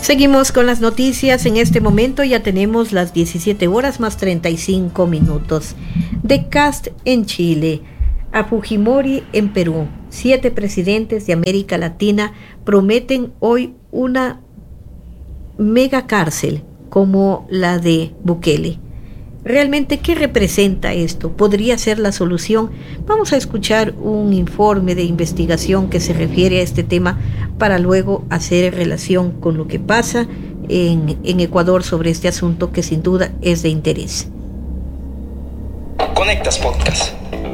Seguimos con las noticias. En este momento ya tenemos las 17 horas más 35 minutos. De Kast en Chile a Fujimori en Perú, 7 presidentes de América Latina prometen hoy una mega cárcel como la de Bukele. ¿Realmente qué representa esto? ¿Podría ser la solución? Vamos a escuchar un informe de investigación que se refiere a este tema para luego hacer relación con lo que pasa en Ecuador sobre este asunto que sin duda es de interés. Conectas Podcast.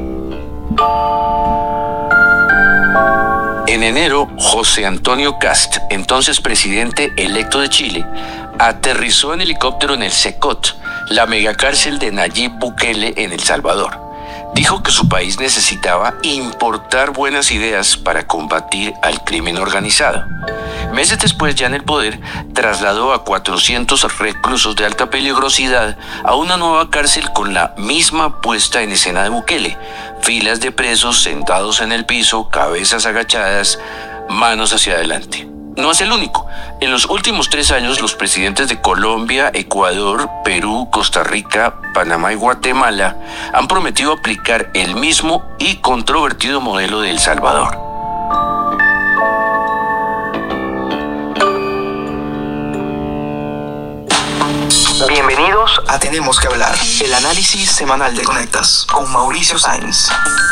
En enero, José Antonio Kast, entonces presidente electo de Chile, aterrizó en helicóptero en el Secot, la megacárcel de Nayib Bukele en El Salvador. Dijo que su país necesitaba importar buenas ideas para combatir al crimen organizado. Meses después, ya en el poder, trasladó a 400 reclusos de alta peligrosidad a una nueva cárcel con la misma puesta en escena de Bukele. Filas de presos sentados en el piso, cabezas agachadas, manos hacia adelante. No es el único. En los últimos 3 años, los presidentes de Colombia, Ecuador, Perú, Costa Rica, Panamá y Guatemala han prometido aplicar el mismo y controvertido modelo de El Salvador. Bienvenidos a Tenemos que Hablar, el análisis semanal de Conectas con Mauricio Sáenz.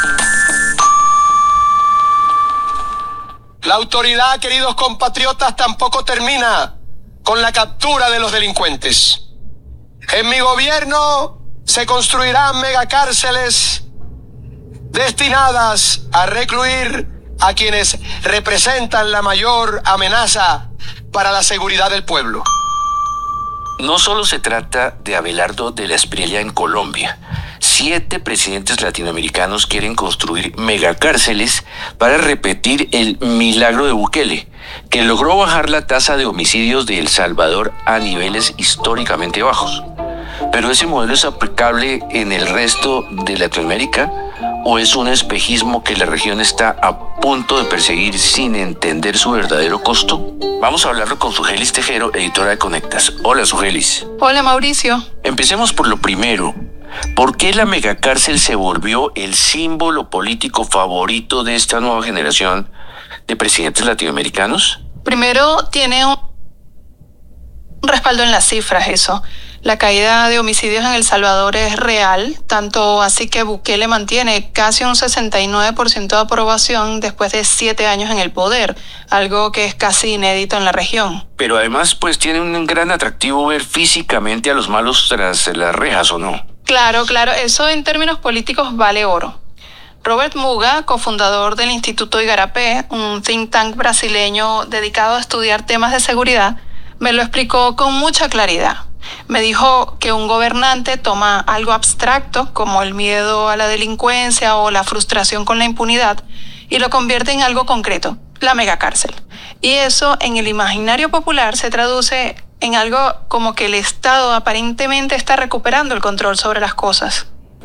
La autoridad, queridos compatriotas, tampoco termina con la captura de los delincuentes. En mi gobierno se construirán megacárceles destinadas a recluir a quienes representan la mayor amenaza para la seguridad del pueblo. No solo se trata de Abelardo de la Espriella en Colombia. 7 presidentes latinoamericanos quieren construir megacárceles para repetir el milagro de Bukele, que logró bajar la tasa de homicidios de El Salvador a niveles históricamente bajos. ¿Pero ese modelo es aplicable en el resto de Latinoamérica? ¿O es un espejismo que la región está a punto de perseguir sin entender su verdadero costo? Vamos a hablarlo con Sugelis Tejero, editora de Conectas. Hola, Sugelis. Hola, Mauricio. Empecemos por lo primero. ¿Por qué la megacárcel se volvió el símbolo político favorito de esta nueva generación de presidentes latinoamericanos? Primero, tiene un respaldo en las cifras eso. La caída de homicidios en El Salvador es real, tanto así que Bukele mantiene casi un 69% de aprobación después de 7 años en el poder, algo que es casi inédito en la región. Pero además, pues tiene un gran atractivo ver físicamente a los malos tras las rejas, ¿o no? Claro, eso en términos políticos vale oro. Robert Muga, cofundador del Instituto Igarapé, un think tank brasileño dedicado a estudiar temas de seguridad, me lo explicó con mucha claridad. Me dijo que un gobernante toma algo abstracto, como el miedo a la delincuencia o la frustración con la impunidad, y lo convierte en algo concreto, la megacárcel. Y eso en el imaginario popular se traduce en algo como que el Estado aparentemente está recuperando el control sobre las cosas.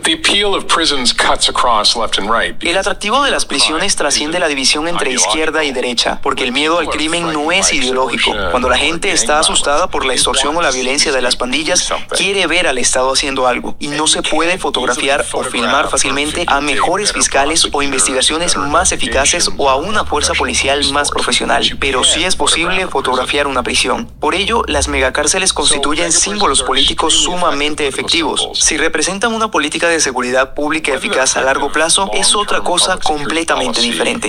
El atractivo de las prisiones trasciende la división entre izquierda y derecha, porque el miedo al crimen no es ideológico. Cuando la gente está asustada por la extorsión o la violencia de las pandillas, quiere ver al Estado haciendo algo, y no se puede fotografiar o filmar fácilmente a mejores fiscales o investigaciones más eficaces o a una fuerza policial más profesional. Pero sí es posible fotografiar una prisión. Por ello, las megacárceles constituyen símbolos políticos sumamente efectivos. Si representan una política de seguridad pública eficaz a largo plazo, es otra cosa completamente diferente.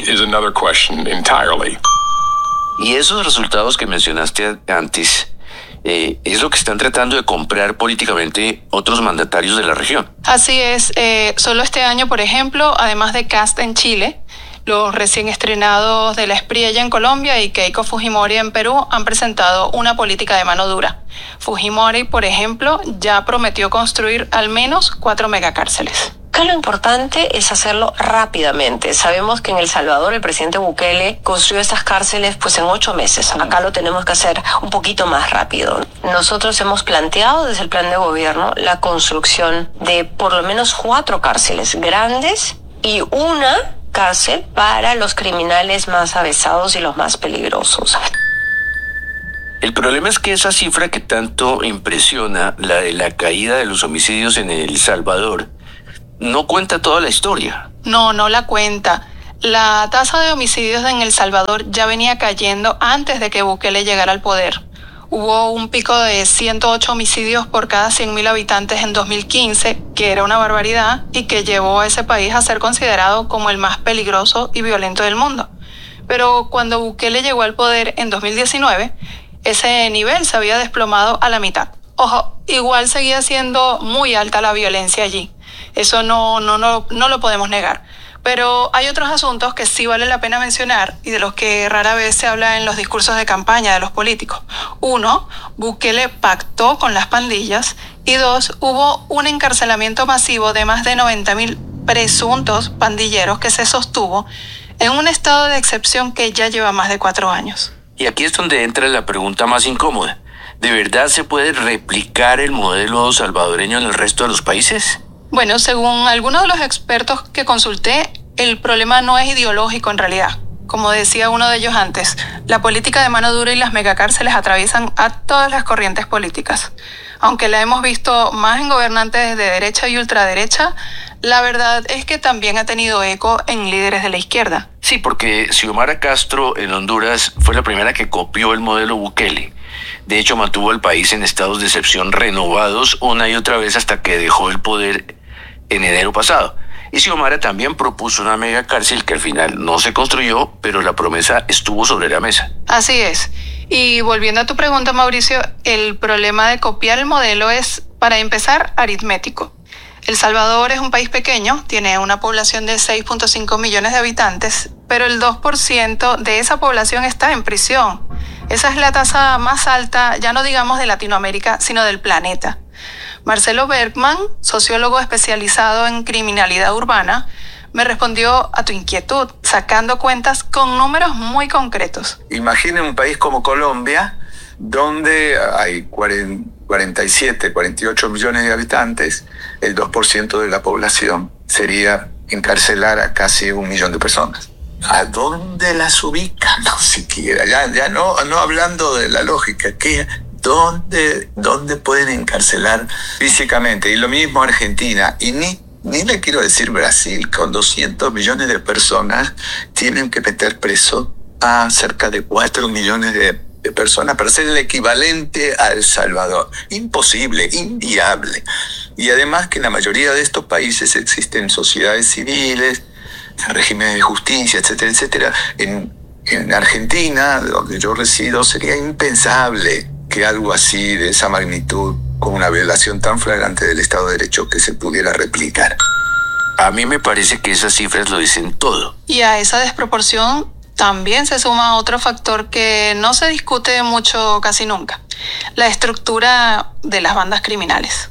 Y esos resultados que mencionaste antes, es lo que están tratando de comprar políticamente otros mandatarios de la región. Así es. Solo este año, por ejemplo, además de Kast en Chile, los recién estrenados de la Espriella en Colombia y Keiko Fujimori en Perú han presentado una política de mano dura. Fujimori, por ejemplo, ya prometió construir al menos 4 megacárceles. Acá lo importante es hacerlo rápidamente. Sabemos que en El Salvador el presidente Bukele construyó estas cárceles en 8 meses. Acá lo tenemos que hacer un poquito más rápido. Nosotros hemos planteado desde el plan de gobierno la construcción de por lo menos 4 cárceles grandes y una cárcel para los criminales más avesados y los más peligrosos. El problema es que esa cifra que tanto impresiona, la de la caída de los homicidios en El Salvador, no cuenta toda la historia. No la cuenta. La tasa de homicidios en El Salvador ya venía cayendo antes de que Bukele llegara al poder. Hubo un pico de 108 homicidios por cada 100.000 habitantes en 2015, que era una barbaridad y que llevó a ese país a ser considerado como el más peligroso y violento del mundo. Pero cuando Bukele llegó al poder en 2019, ese nivel se había desplomado a la mitad. Ojo, igual seguía siendo muy alta la violencia allí. Eso no lo podemos negar. Pero hay otros asuntos que sí vale la pena mencionar y de los que rara vez se habla en los discursos de campaña de los políticos. 1, Bukele pactó con las pandillas y 2, hubo un encarcelamiento masivo de más de 90.000 presuntos pandilleros que se sostuvo en un estado de excepción que ya lleva más de 4 años. Y aquí es donde entra la pregunta más incómoda. ¿De verdad se puede replicar el modelo salvadoreño en el resto de los países? Bueno, según algunos de los expertos que consulté, el problema no es ideológico en realidad. Como decía uno de ellos antes, la política de mano dura y las megacárceles atraviesan a todas las corrientes políticas. Aunque la hemos visto más en gobernantes de derecha y ultraderecha, la verdad es que también ha tenido eco en líderes de la izquierda. Sí, porque Xiomara Castro en Honduras fue la primera que copió el modelo Bukele. De hecho, mantuvo al país en estados de excepción renovados una y otra vez hasta que dejó el poder en enero pasado. Y Xiomara también propuso una megacárcel que al final no se construyó, pero la promesa estuvo sobre la mesa. Así es. Y volviendo a tu pregunta, Mauricio, el problema de copiar el modelo es, para empezar, aritmético. El Salvador es un país pequeño, tiene una población de 6.5 millones de habitantes, pero el 2% de esa población está en prisión. Esa es la tasa más alta, ya no digamos de Latinoamérica, sino del planeta. Marcelo Bergman, sociólogo especializado en criminalidad urbana, me respondió a tu inquietud, sacando cuentas con números muy concretos. Imaginen un país como Colombia, donde hay 47, 48 millones de habitantes, el 2% de la población sería encarcelar a casi 1 millón de personas. ¿A dónde las ubican? No siquiera, ya no hablando de la lógica, ¿dónde pueden encarcelar físicamente? Y lo mismo Argentina, y ni le quiero decir Brasil, con 200 millones de personas tienen que meter preso a cerca de 4 millones de personas para ser el equivalente a El Salvador. Imposible, inviable. Y además que en la mayoría de estos países existen sociedades civiles, regímenes de justicia, etcétera, etcétera. En Argentina, donde yo resido, sería impensable que algo así de esa magnitud, con una violación tan flagrante del Estado de Derecho, que se pudiera replicar. A mí me parece que esas cifras lo dicen todo. Y a esa desproporción también se suma otro factor que no se discute mucho casi nunca: la estructura de las bandas criminales.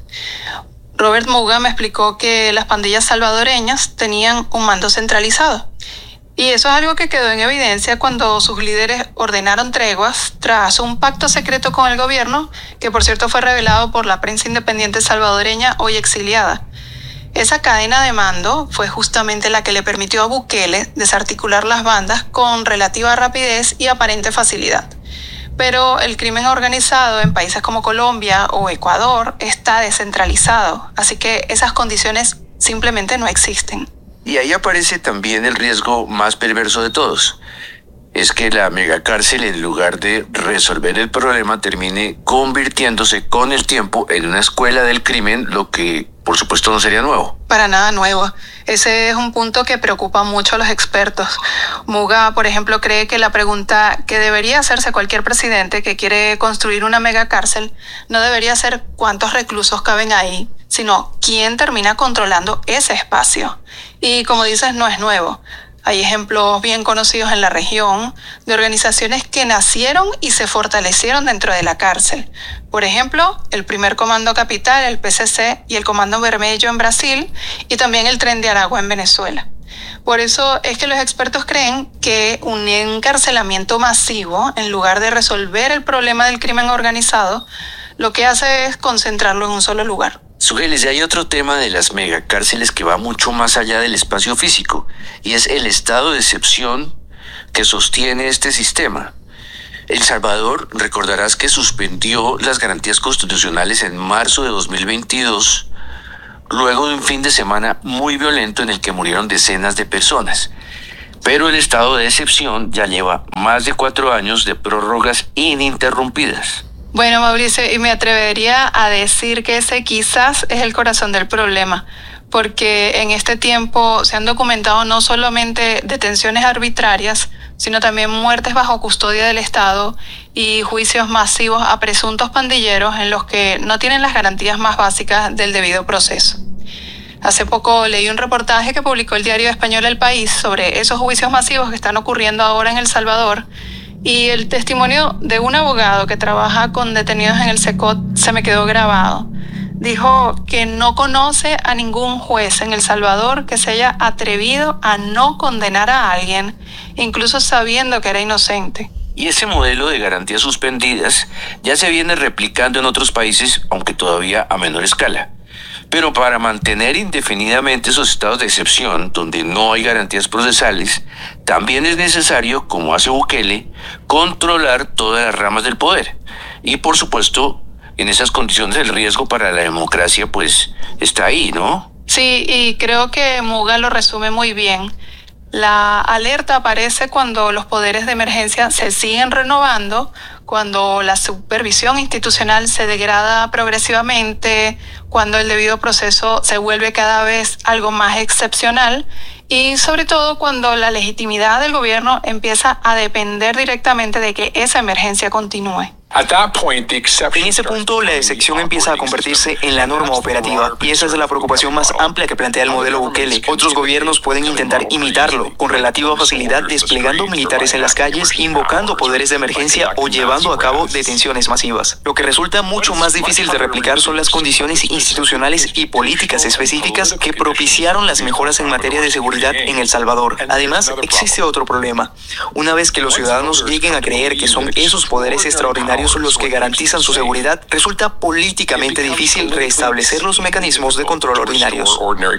Robert Muga me explicó que las pandillas salvadoreñas tenían un mando centralizado. Y eso es algo que quedó en evidencia cuando sus líderes ordenaron treguas tras un pacto secreto con el gobierno, que por cierto fue revelado por la prensa independiente salvadoreña, hoy exiliada. Esa cadena de mando fue justamente la que le permitió a Bukele desarticular las bandas con relativa rapidez y aparente facilidad. Pero el crimen organizado en países como Colombia o Ecuador está descentralizado, así que esas condiciones simplemente no existen. Y ahí aparece también el riesgo más perverso de todos. Es que la megacárcel, en lugar de resolver el problema, termine convirtiéndose con el tiempo en una escuela del crimen, lo que por supuesto no sería nuevo. Para nada nuevo. Ese es un punto que preocupa mucho a los expertos. Muga, por ejemplo, cree que la pregunta que debería hacerse cualquier presidente que quiere construir una megacárcel no debería ser cuántos reclusos caben ahí, sino quién termina controlando ese espacio. Y como dices, no es nuevo. Hay ejemplos bien conocidos en la región de organizaciones que nacieron y se fortalecieron dentro de la cárcel. Por ejemplo, el primer Comando Capital, el PCC, y el Comando Vermelho en Brasil, y también el Tren de Aragua en Venezuela. Por eso es que los expertos creen que un encarcelamiento masivo, en lugar de resolver el problema del crimen organizado, lo que hace es concentrarlo en un solo lugar. Sugeles, y hay otro tema de las megacárceles que va mucho más allá del espacio físico, y es el estado de excepción que sostiene este sistema. El Salvador, recordarás que suspendió las garantías constitucionales en marzo de 2022, luego de un fin de semana muy violento en el que murieron decenas de personas. Pero el estado de excepción ya lleva más de 4 años de prórrogas ininterrumpidas. Bueno, Mauricio, y me atrevería a decir que ese quizás es el corazón del problema, porque en este tiempo se han documentado no solamente detenciones arbitrarias, sino también muertes bajo custodia del Estado y juicios masivos a presuntos pandilleros en los que no tienen las garantías más básicas del debido proceso. Hace poco leí un reportaje que publicó el diario español El País sobre esos juicios masivos que están ocurriendo ahora en El Salvador, y el testimonio de un abogado que trabaja con detenidos en el SECOT se me quedó grabado. Dijo que no conoce a ningún juez en El Salvador que se haya atrevido a no condenar a alguien, incluso sabiendo que era inocente. Y ese modelo de garantías suspendidas ya se viene replicando en otros países, aunque todavía a menor escala. Pero para mantener indefinidamente esos estados de excepción, donde no hay garantías procesales, también es necesario, como hace Bukele, controlar todas las ramas del poder. Y por supuesto, en esas condiciones el riesgo para la democracia pues está ahí, ¿no? Sí, y creo que Muga lo resume muy bien. La alerta aparece cuando los poderes de emergencia se siguen renovando, cuando la supervisión institucional se degrada progresivamente, cuando el debido proceso se vuelve cada vez algo más excepcional y sobre todo cuando la legitimidad del gobierno empieza a depender directamente de que esa emergencia continúe. En ese punto, la excepción empieza a convertirse en la norma operativa, y esa es la preocupación más amplia que plantea el modelo Bukele. Otros gobiernos pueden intentar imitarlo, con relativa facilidad desplegando militares en las calles, invocando poderes de emergencia o llevando a cabo detenciones masivas. Lo que resulta mucho más difícil de replicar son las condiciones institucionales y políticas específicas que propiciaron las mejoras en materia de seguridad en El Salvador. Además, existe otro problema. Una vez que los ciudadanos lleguen a creer que son esos poderes extraordinarios los que garantizan su seguridad, resulta políticamente difícil restablecer los mecanismos de control ordinarios.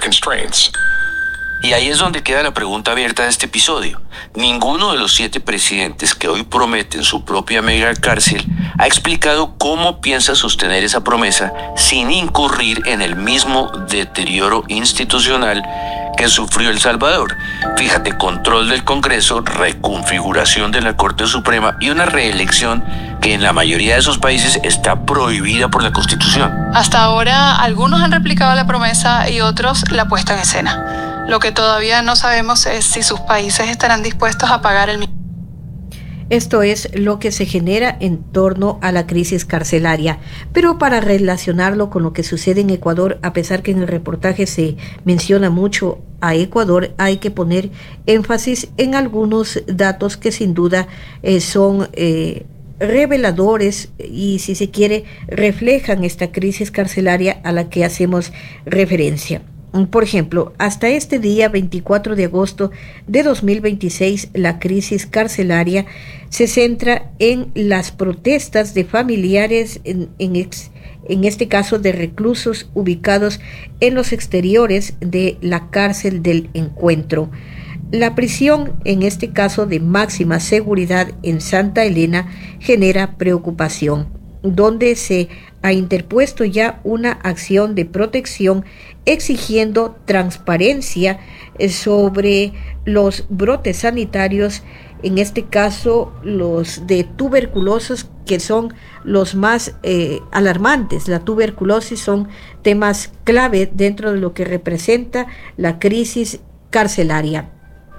Y ahí es donde queda la pregunta abierta de este episodio. Ninguno de los 7 presidentes que hoy prometen su propia mega cárcel ha explicado cómo piensa sostener esa promesa sin incurrir en el mismo deterioro institucional que sufrió El Salvador. Fíjate, control del Congreso, reconfiguración de la Corte Suprema y una reelección que en la mayoría de esos países está prohibida por la Constitución. Hasta ahora, algunos han replicado la promesa y otros la puesta en escena. Lo que todavía no sabemos es si sus países estarán dispuestos a pagar el mismo. Esto es lo que se genera en torno a la crisis carcelaria. Pero para relacionarlo con lo que sucede en Ecuador, a pesar que en el reportaje se menciona mucho a Ecuador, hay que poner énfasis en algunos datos que sin duda son reveladores y, si se quiere, reflejan esta crisis carcelaria a la que hacemos referencia. Por ejemplo, hasta este día 24 de agosto de 2026, la crisis carcelaria se centra en las protestas de familiares, en este caso de reclusos ubicados en los exteriores de la cárcel del Encuentro. La prisión, en este caso de máxima seguridad en Santa Elena, genera preocupación, donde se ha interpuesto ya una acción de protección exigiendo transparencia sobre los brotes sanitarios, en este caso los de tuberculosis, que son los más alarmantes. La tuberculosis son temas clave dentro de lo que representa la crisis carcelaria.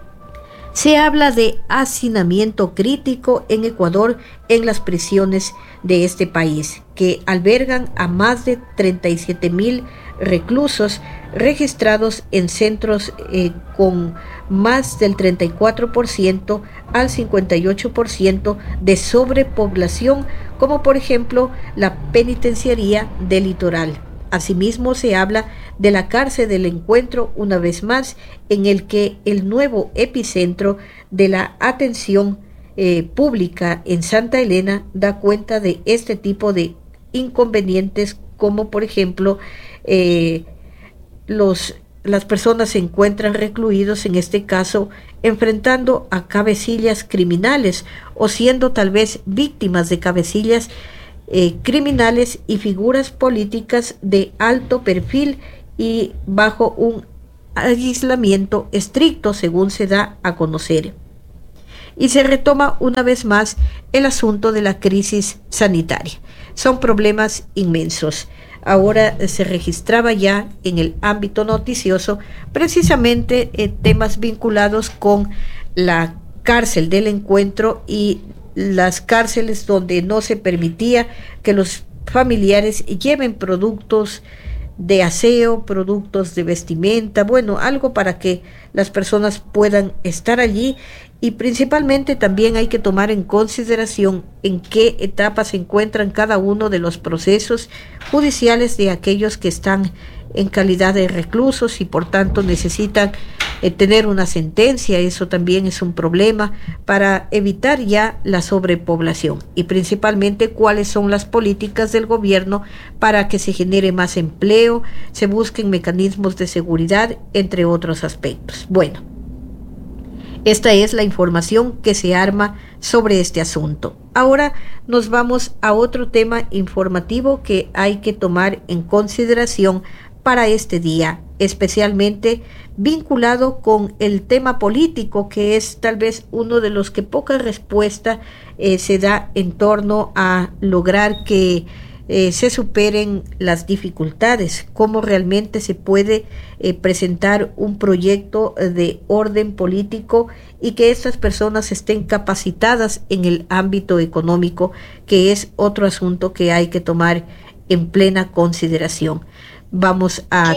Se habla de hacinamiento crítico en Ecuador en las prisiones de este país, que albergan a más de 37,000 reclusos registrados en centros con más del 34% al 58% de sobrepoblación, como por ejemplo la penitenciaría del Litoral. Asimismo, se habla de la cárcel del Encuentro, una vez más, en el que el nuevo epicentro de la atención pública en Santa Elena da cuenta de este tipo de inconvenientes, como por ejemplo las personas se encuentran recluidos, en este caso enfrentando a cabecillas criminales o siendo tal vez víctimas de cabecillas criminales y figuras políticas de alto perfil y bajo un aislamiento estricto, según se da a conocer. Y se retoma una vez más el asunto de la crisis sanitaria. Son problemas inmensos. Ahora se registraba ya en el ámbito noticioso precisamente temas vinculados con la cárcel del Encuentro y las cárceles donde no se permitía que los familiares lleven productos de aseo, productos de vestimenta, bueno, algo para que las personas puedan estar allí, y principalmente también hay que tomar en consideración en qué etapa se encuentran cada uno de los procesos judiciales de aquellos que están en calidad de reclusos y por tanto necesitan tener una sentencia. Eso también es un problema para evitar ya la sobrepoblación, y principalmente cuáles son las políticas del gobierno para que se genere más empleo, se busquen mecanismos de seguridad, entre otros aspectos. Bueno, esta es la información que se arma sobre este asunto. Ahora nos vamos a otro tema informativo que hay que tomar en consideración para este día, especialmente vinculado con el tema político, que es tal vez uno de los que poca respuesta se da en torno a lograr que se superen las dificultades, cómo realmente se puede presentar un proyecto de orden político y que estas personas estén capacitadas en el ámbito económico, que es otro asunto que hay que tomar en plena consideración. Vamos a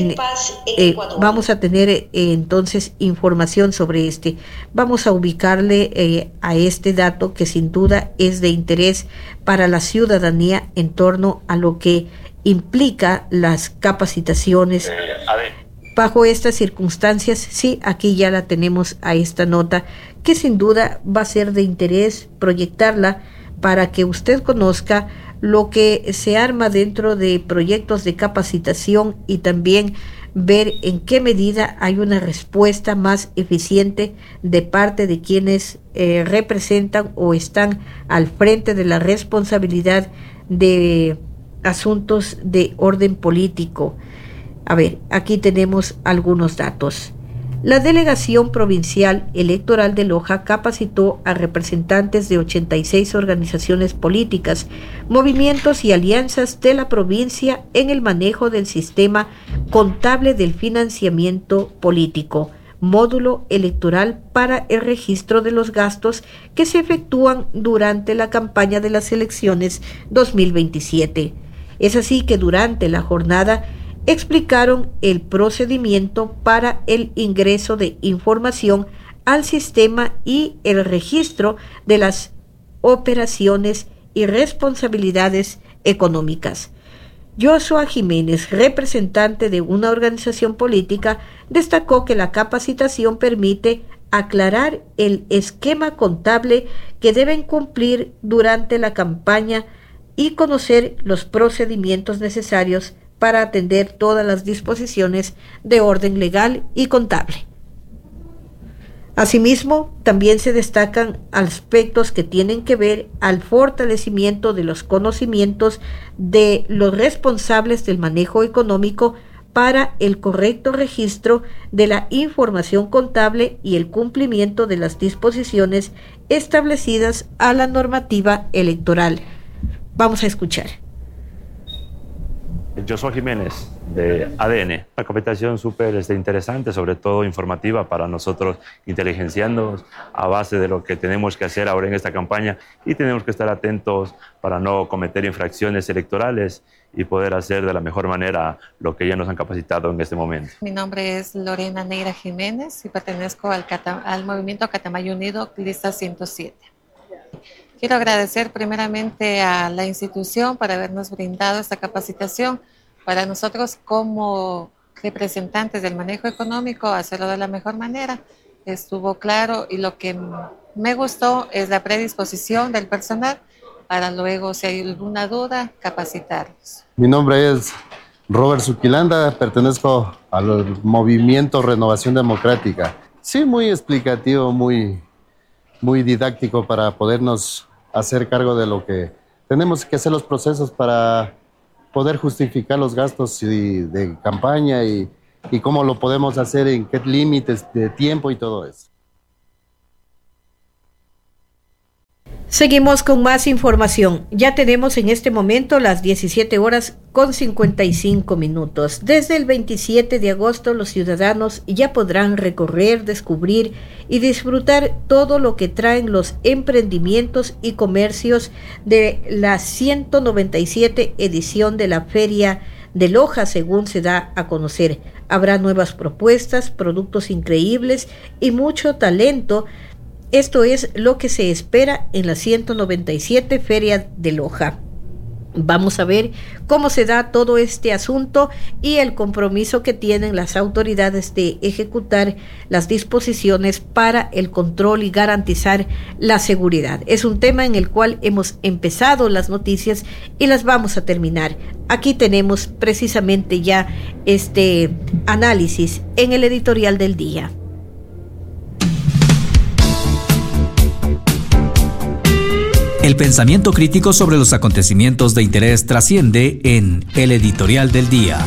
tener entonces información sobre este. Vamos a ubicarle a este dato que sin duda es de interés para la ciudadanía en torno a lo que implica las capacitaciones. Bajo estas circunstancias, sí, aquí ya la tenemos a esta nota, que sin duda va a ser de interés proyectarla para que usted conozca lo que se arma dentro de proyectos de capacitación y también ver en qué medida hay una respuesta más eficiente de parte de quienes representan o están al frente de la responsabilidad de asuntos de orden político. A ver, aquí tenemos algunos datos. La Delegación Provincial Electoral de Loja capacitó a representantes de 86 organizaciones políticas, movimientos y alianzas de la provincia en el manejo del sistema contable del financiamiento político, módulo electoral para el registro de los gastos que se efectúan durante la campaña de las elecciones 2027. Es así que durante la jornada explicaron el procedimiento para el ingreso de información al sistema y el registro de las operaciones y responsabilidades económicas. Joshua Jiménez, representante de una organización política, destacó que la capacitación permite aclarar el esquema contable que deben cumplir durante la campaña y conocer los procedimientos necesarios para atender todas las disposiciones de orden legal y contable. Asimismo, también se destacan aspectos que tienen que ver al fortalecimiento de los conocimientos de los responsables del manejo económico para el correcto registro de la información contable y el cumplimiento de las disposiciones establecidas a la normativa electoral. Vamos a escuchar. Joshua Jiménez, de ADN. La capacitación súper interesante, sobre todo informativa para nosotros, inteligenciando a base de lo que tenemos que hacer ahora en esta campaña, y tenemos que estar atentos para no cometer infracciones electorales y poder hacer de la mejor manera lo que ya nos han capacitado en este momento. Mi nombre es Lorena Neira Jiménez y pertenezco al movimiento Catamayo Unido, lista 107. Quiero agradecer primeramente a la institución por habernos brindado esta capacitación. Para nosotros como representantes del manejo económico, hacerlo de la mejor manera, estuvo claro, y lo que me gustó es la predisposición del personal para luego, si hay alguna duda, capacitarlos. Mi nombre es Robert Zuquilanda, pertenezco al movimiento Renovación Democrática. Sí, muy explicativo, muy didáctico para podernos hacer cargo de lo que tenemos que hacer, los procesos para poder justificar los gastos de campaña y cómo lo podemos hacer, en qué límites de tiempo y todo eso. Seguimos con más información. Ya tenemos en este momento las 17 horas con 55 minutos. Desde el 27 de agosto los ciudadanos ya podrán recorrer, descubrir y disfrutar todo lo que traen los emprendimientos y comercios de la 197 edición de la Feria de Loja, según se da a conocer. Habrá nuevas propuestas, productos increíbles y mucho talento. Esto es lo que se espera en la 197 Feria de Loja. Vamos a ver cómo se da todo este asunto y el compromiso que tienen las autoridades de ejecutar las disposiciones para el control y garantizar la seguridad. Es un tema en el cual hemos empezado las noticias y las vamos a terminar. Aquí tenemos precisamente ya este análisis en el editorial del día. El pensamiento crítico sobre los acontecimientos de interés trasciende en el editorial del día.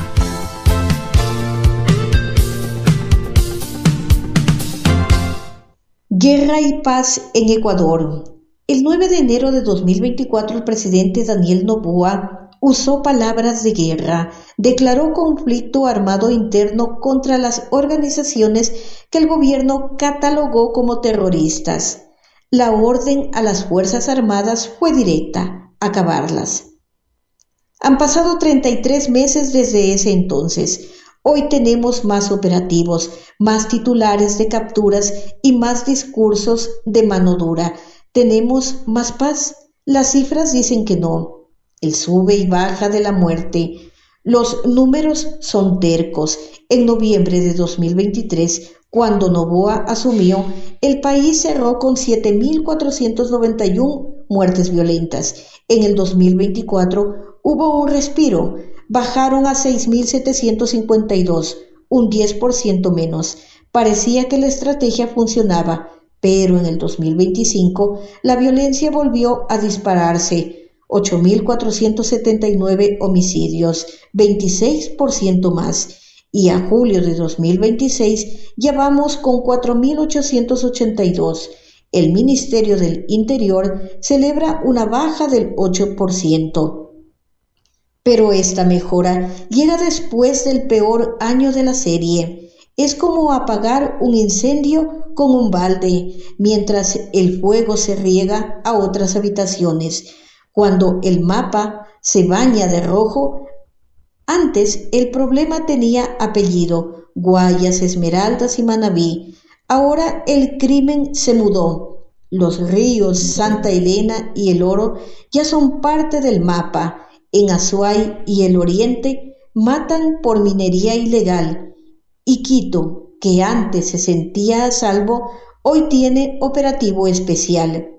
Guerra y paz en Ecuador. El 9 de enero de 2024, el presidente Daniel Noboa usó palabras de guerra, declaró conflicto armado interno contra las organizaciones que el gobierno catalogó como terroristas. La orden a las Fuerzas Armadas fue directa: acabarlas. Han pasado 33 meses desde ese entonces. Hoy tenemos más operativos, más titulares de capturas y más discursos de mano dura. ¿Tenemos más paz? Las cifras dicen que no. El sube y baja de la muerte. Los números son tercos. En noviembre de 2023, cuando Noboa asumió, el país cerró con 7.491 muertes violentas. En el 2024 hubo un respiro, bajaron a 6.752, un 10% menos. Parecía que la estrategia funcionaba, pero en el 2025 la violencia volvió a dispararse. 8.479 homicidios, 26% más. Y a julio de 2026 ya vamos con 4.882. El Ministerio del Interior celebra una baja del 8%. Pero esta mejora llega después del peor año de la serie. Es como apagar un incendio con un balde, mientras el fuego se riega a otras habitaciones. Cuando el mapa se baña de rojo, antes el problema tenía apellido: Guayas, Esmeraldas y Manabí. Ahora el crimen se mudó. Los ríos Santa Elena y El Oro ya son parte del mapa. En Azuay y el Oriente matan por minería ilegal. Y Quito, que antes se sentía a salvo, hoy tiene operativo especial.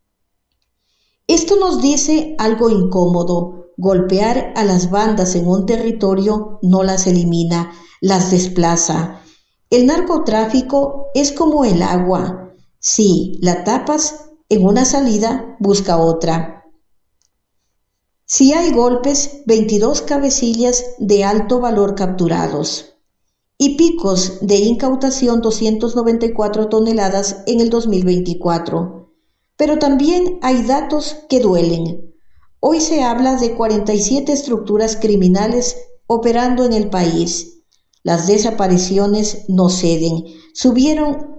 Esto nos dice algo incómodo. Golpear a las bandas en un territorio no las elimina, las desplaza. El narcotráfico es como el agua. Si la tapas en una salida, busca otra. Si hay golpes, 22 cabecillas de alto valor capturados. Y picos de incautación, 294 toneladas en el 2024. Pero también hay datos que duelen. Hoy se habla de 47 estructuras criminales operando en el país. Las desapariciones no ceden. Subieron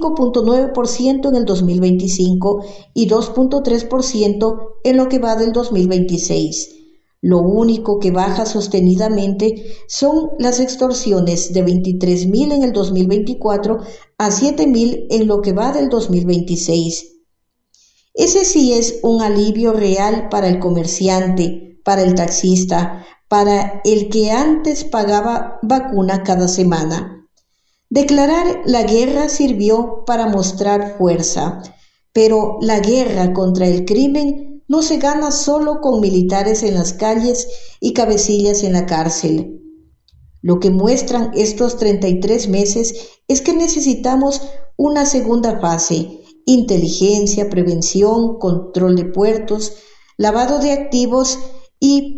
5.9% en el 2025 y 2.3% en lo que va del 2026. Lo único que baja sostenidamente son las extorsiones, de 23.000 en el 2024 a 7.000 en lo que va del 2026. Ese sí es un alivio real para el comerciante, para el taxista, para el que antes pagaba vacuna cada semana. Declarar la guerra sirvió para mostrar fuerza, pero la guerra contra el crimen no se gana solo con militares en las calles y cabecillas en la cárcel. Lo que muestran estos 33 meses es que necesitamos una segunda fase: inteligencia, prevención, control de puertos, lavado de activos y